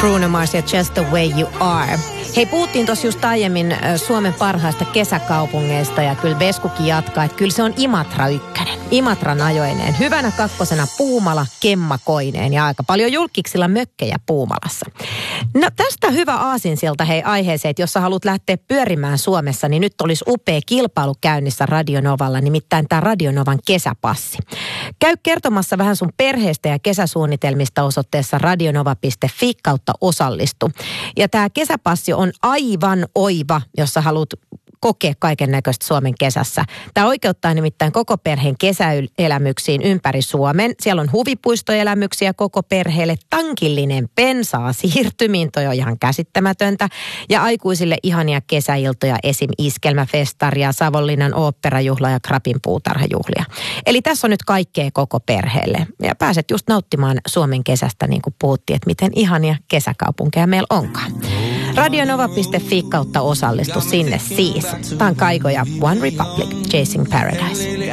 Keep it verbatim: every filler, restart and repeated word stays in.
Bruno Mars ja Just the Way You Are. Hei, puhuttiin tuossa just aiemmin Suomen parhaista kesäkaupungeista ja kyllä Veskukin jatkaa, että kyllä se on Imatra ykkönen. Imatran ajoineen. Hyvänä kakkosena Puumala kemmakoineen ja aika paljon julkiksilla mökkejä Puumalassa. No tästä hyvä aasinsilta hei aiheeseen, että jos sä haluat lähteä pyörimään Suomessa, niin nyt olisi upea kilpailu käynnissä Radio Novalla, nimittäin tämä Radio Novan kesäpassi. Käy kertomassa vähän sun perheestä ja kesäsuunnitelmista osoitteessa radionova piste fi kautta osallistu. Ja tämä kesäpassi on aivan oiva, jos sä haluat kokea kaiken näköistä Suomen kesässä. Tämä oikeuttaa nimittäin koko perheen kesäelämyksiin ympäri Suomen. Siellä on huvipuistoelämyksiä koko perheelle, tankillinen pensaa siirtymiin, toi on ihan käsittämätöntä. Ja aikuisille ihania kesäiltoja, esim. Iskelmäfestaria, Savonlinnan oopperajuhla ja Krapin puutarhajuhlia. Eli tässä on nyt kaikkea koko perheelle. Ja pääset just nauttimaan Suomen kesästä, niin kuin puhuttiin, että miten ihania kesäkaupunkeja meillä onkaan. radionova piste fi kautta osallistu sinne siis. Tämä on Kaiko ja One Republic, Chasing Paradise.